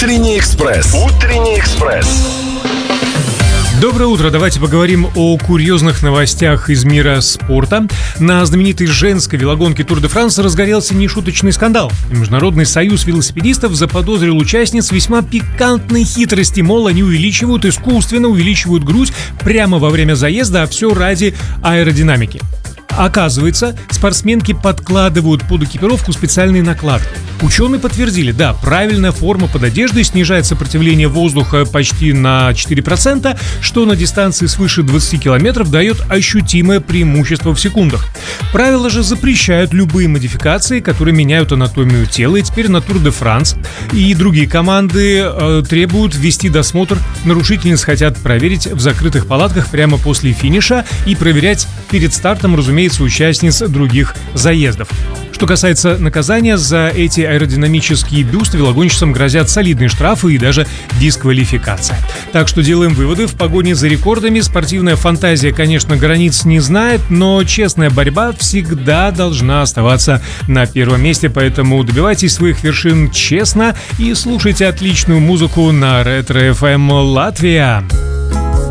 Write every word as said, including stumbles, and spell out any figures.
Утренний экспресс. Утренний экспресс. Доброе утро, давайте поговорим о курьезных новостях из мира спорта. На знаменитой женской велогонке Тур де Франс разгорелся нешуточный скандал. Международный союз велосипедистов заподозрил участниц весьма пикантной хитрости. Мол, они увеличивают, искусственно увеличивают грудь прямо во время заезда, а все ради аэродинамики. Оказывается, спортсменки подкладывают под экипировку специальные накладки. Ученые подтвердили, да, правильная форма под одеждой снижает сопротивление воздуха почти на четыре процента, что на дистанции свыше двадцати километров дает ощутимое преимущество в секундах. Правила же запрещают любые модификации, которые меняют анатомию тела, и теперь на Тур де Франс и другие команды э, требуют ввести досмотр. Нарушительниц хотят проверить в закрытых палатках прямо после финиша и проверять перед стартом, разумеется, участниц других заездов. Что касается наказания, за эти аэродинамические бюсты велогонщицам грозят солидные штрафы и даже дисквалификация. Так что делаем выводы. В погоне за рекордами спортивная фантазия, конечно, границ не знает, но честная борьба всегда должна оставаться на первом месте, поэтому добивайтесь своих вершин честно и слушайте отличную музыку на Ретро эф эм Латвия.